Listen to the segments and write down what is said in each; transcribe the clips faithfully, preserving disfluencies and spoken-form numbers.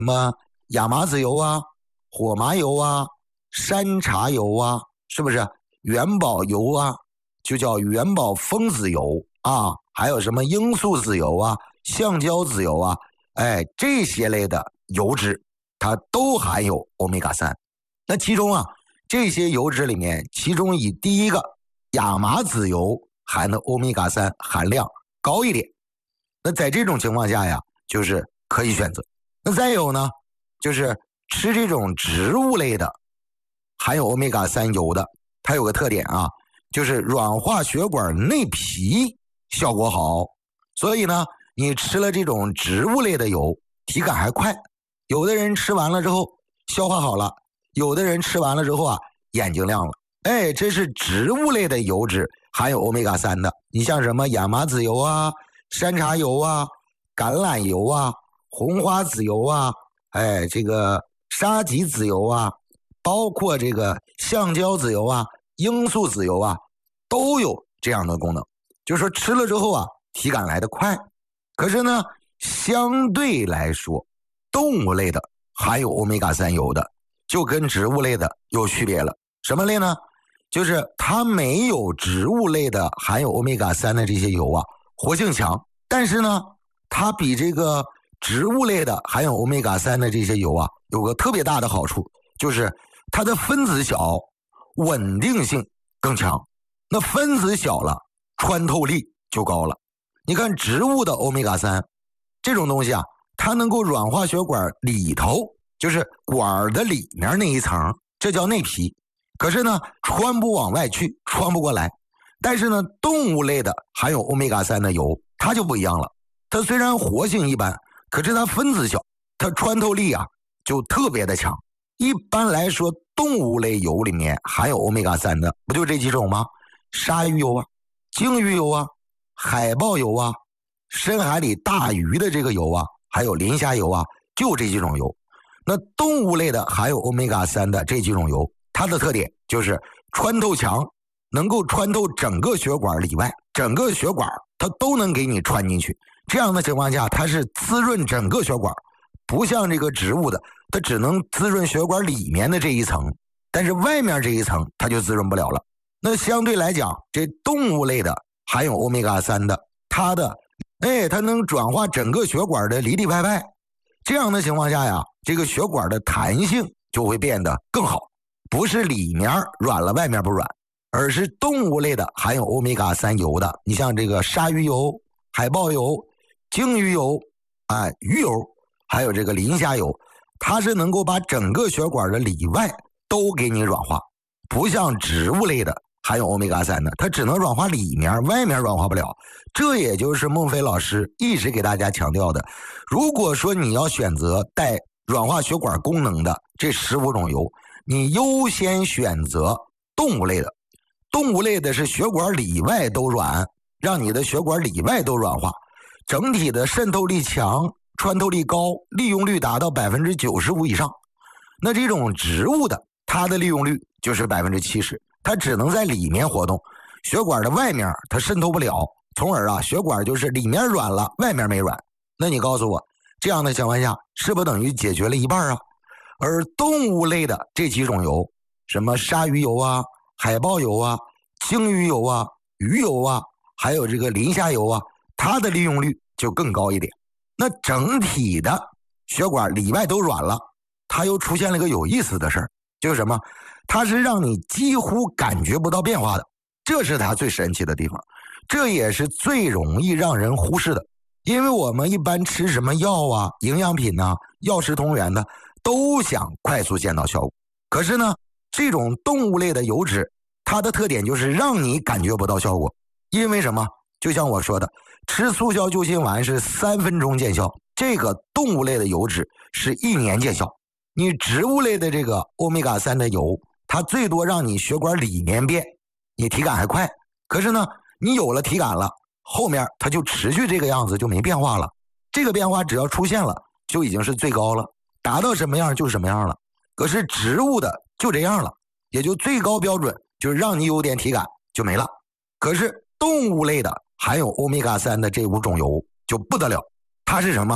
什么亚麻籽油啊、火麻油啊、山茶油啊，是不是？元宝油啊，就叫元宝枫籽油啊，还有什么罂粟籽油啊、橡胶籽油啊，哎，这些类的油脂，它都含有欧米伽三。那其中啊，这些油脂里面，其中以第一个亚麻籽油含的欧米伽三含量高一点。那在这种情况下呀，就是可以选择。那再有呢，就是吃这种植物类的含有欧米伽三油的，它有个特点啊，就是软化血管内皮效果好。所以呢，你吃了这种植物类的油，体感还快。有的人吃完了之后消化好了，有的人吃完了之后啊，眼睛亮了。哎，这是植物类的油脂含有欧米伽三的。你像什么亚麻籽油啊、山茶油啊、橄榄油啊、红花籽油啊，哎，这个沙棘籽油啊，包括这个橡胶籽油啊、罂粟籽油啊，都有这样的功能。就是说吃了之后啊，体感来得快。可是呢，相对来说，动物类的含有欧米伽三油的，就跟植物类的有区别了。什么类呢？就是它没有植物类的含有欧米伽三的这些油啊，活性强。但是呢，它比这个植物类的含有欧米伽三的这些油啊，有个特别大的好处，就是它的分子小，稳定性更强。那分子小了，穿透力就高了。你看植物的欧米伽三这种东西啊，它能够软化血管里头，就是管的里面那一层，这叫内皮。可是呢，穿不往外去，穿不过来。但是呢，动物类的含有欧米伽三的油，它就不一样了。它虽然活性一般，可是它分子小，它穿透力啊就特别的强。一般来说，动物类油里面含有欧米伽三的，不就这几种吗？鲨鱼油啊、鲸鱼油啊、海豹油啊、深海里大鱼的这个油啊，还有磷虾油啊，就这几种油。那动物类的含有欧米伽三的这几种油，它的特点就是穿透强，能够穿透整个血管里外，整个血管它都能给你穿进去。这样的情况下，它是滋润整个血管，不像这个植物的，它只能滋润血管里面的这一层，但是外面这一层它就滋润不了了。那相对来讲，这动物类的含有欧米伽三的，它的哎，它能转化整个血管的里里外外。这样的情况下呀，这个血管的弹性就会变得更好，不是里面软了外面不软，而是动物类的含有欧米伽三油的。你像这个鲨鱼油、海豹油、鲸鱼油、哎鱼油，还有这个磷虾油，它是能够把整个血管的里外都给你软化，不像植物类的含有欧米伽三的，它只能软化里面，外面软化不了。这也就是孟非老师一直给大家强调的，如果说你要选择带软化血管功能的这十五种油，你优先选择动物类的。动物类的是血管里外都软，让你的血管里外都软化，整体的渗透力强，穿透力高，利用率达到百分之九十五以上。那这种植物的，它的利用率就是百分之七十，它只能在里面活动，血管的外面它渗透不了，从而啊，血管就是里面软了，外面没软。那你告诉我，这样的情况下，是不是等于解决了一半啊？而动物类的这几种油，什么鲨鱼油啊、海豹油啊、鲸鱼油啊、鱼油啊，还有这个磷虾油啊，它的利用率就更高一点。那整体的血管里外都软了，它又出现了一个有意思的事儿，就是什么？它是让你几乎感觉不到变化的，这是它最神奇的地方，这也是最容易让人忽视的。因为我们一般吃什么药啊、营养品啊、药食同源的，都想快速见到效果。可是呢，这种动物类的油脂，它的特点就是让你感觉不到效果。因为什么？就像我说的，吃速效救心丸是三分钟见效，这个动物类的油脂是一年见效。你植物类的这个欧米伽三的油，它最多让你血管里面变，你体感还快。可是呢，你有了体感了，后面它就持续这个样子，就没变化了。这个变化只要出现了，就已经是最高了，达到什么样就是什么样了。可是植物的就这样了，也就最高标准就是让你有点体感就没了。可是动物类的含有欧米伽三的这五种油就不得了，它是什么？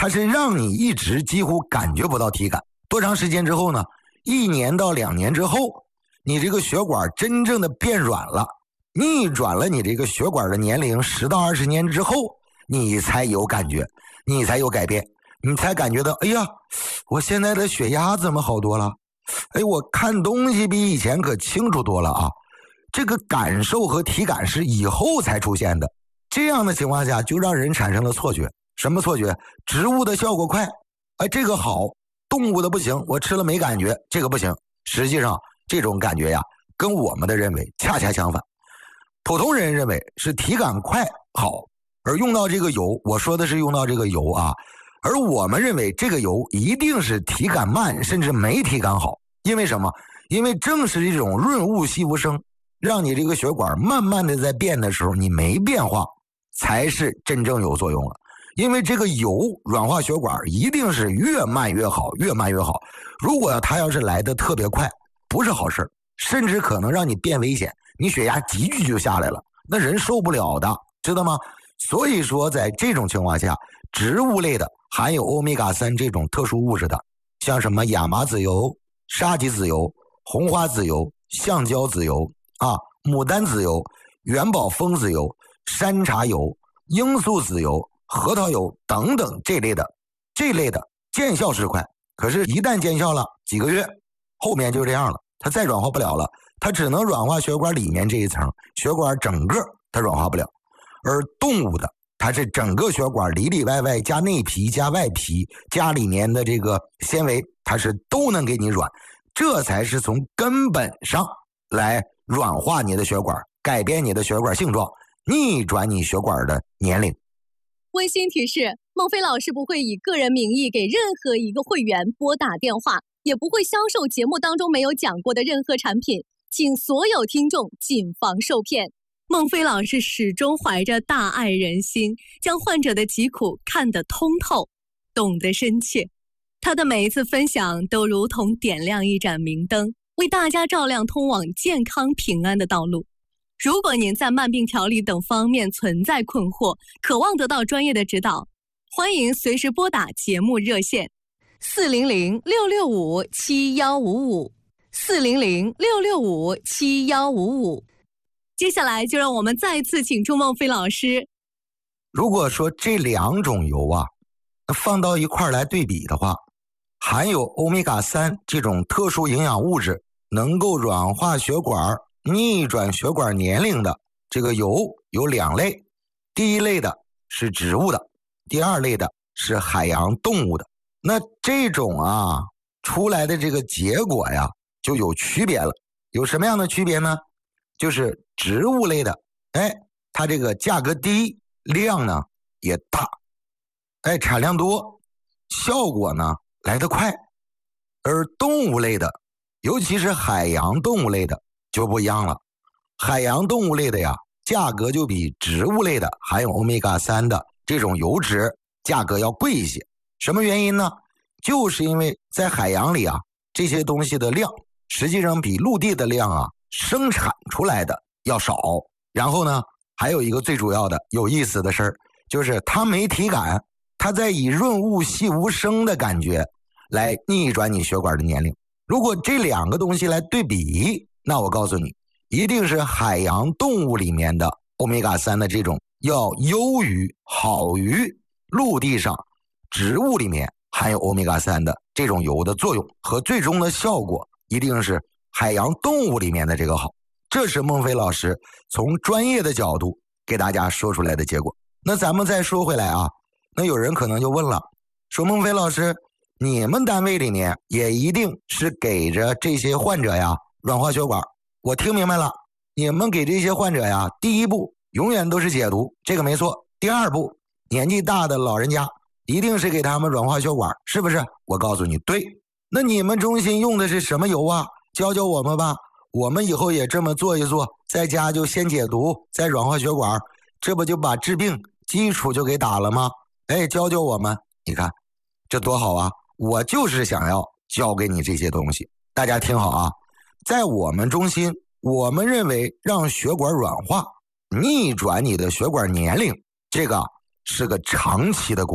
它是让你一直几乎感觉不到体感。多长时间之后呢？一年到两年之后，你这个血管真正的变软了，逆转了你这个血管的年龄十到二十年之后，你才有感觉，你才有改变，你才感觉到，哎呀，我现在的血压怎么好多了？哎，我看东西比以前可清楚多了啊！这个感受和体感是以后才出现的。这样的情况下，就让人产生了错觉。什么错觉？植物的效果快，哎，这个好；动物的不行，我吃了没感觉，这个不行。实际上，这种感觉呀，跟我们的认为恰恰相反。普通人认为是体感快好，而用到这个油，我说的是用到这个油啊，而我们认为这个油一定是体感慢，甚至没体感好。因为什么？因为正是这种润物细无声，让你这个血管慢慢的在变的时候，你没变化，才是真正有作用了。因为这个油软化血管一定是越慢越好，越慢越好。如果它要是来的特别快，不是好事，甚至可能让你变危险，你血压急剧就下来了，那人受不了的，知道吗？所以说在这种情况下，植物类的含有欧米伽三这种特殊物质的，像什么亚麻籽油、沙棘籽油、红花籽油、橡胶籽油啊、牡丹籽油、元宝蜂籽油、山茶油、罂粟籽油、核桃油等等这类的，这类的见效是快，可是一旦见效了，几个月后面就这样了，它再软化不了了，它只能软化血管里面这一层，血管整个它软化不了。而动物的，它是整个血管里里外外加内皮加外皮加里面的这个纤维，它是都能给你软，这才是从根本上来软化你的血管，改变你的血管性状，逆转你血管的年龄。 温馨提示：孟非老师不会以个人名义给任何一个会员拨打电话，也不会销售节目当中没有讲过的任何产品，请所有听众谨防受骗。孟非老师始终怀着大爱人心，将患者的疾苦看得通透，懂得深切。他的每一次分享都如同点亮一盏明灯，为大家照亮通往健康平安的道路。如果您在慢病调理等方面存在困惑，渴望得到专业的指导，欢迎随时拨打节目热线四零零六六五七幺五五四零零六六五七幺五五。接下来就让我们再次请出孟非老师。 如果说这两种油啊，放到一块来对比的话，含有欧米伽三这种特殊营养物质，能够软化血管、逆转血管年龄的这个油有两类，第一类的是植物的，第二类的是海洋动物的。那这种啊出来的这个结果呀就有区别了。有什么样的区别呢？就是植物类的，哎，它这个价格低，量呢也大，哎，产量多，效果呢来得快。而动物类的，尤其是海洋动物类的就不一样了。海洋动物类的呀，价格就比植物类的含有欧米伽三的这种油脂价格要贵一些。什么原因呢？就是因为在海洋里啊，这些东西的量实际上比陆地的量啊生产出来的要少。然后呢，还有一个最主要的有意思的事儿，就是它没体感，它在以润物细无声的感觉来逆转你血管的年龄。如果这两个东西来对比，那我告诉你，一定是海洋动物里面的欧米伽三的这种要优于好于陆地上植物里面含有欧米伽三的这种油的作用和最终的效果，一定是海洋动物里面的这个好。这是孟非老师从专业的角度给大家说出来的结果。那咱们再说回来啊，那有人可能就问了，说孟非老师，你们单位里面也一定是给着这些患者呀软化血管。我听明白了，你们给这些患者呀，第一步永远都是解毒，这个没错。第二步，年纪大的老人家一定是给他们软化血管，是不是？我告诉你，对。那你们中心用的是什么油啊？教教我们吧，我们以后也这么做一做，在家就先解毒，再软化血管，这不就把治病基础就给打了吗？哎，教教我们，你看这多好啊！我就是想要教给你这些东西。大家听好啊，在我们中心，我们认为让血管软化，逆转你的血管年龄，这个是个长期的工程。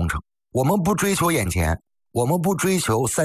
我们不追求眼前，我们不追求三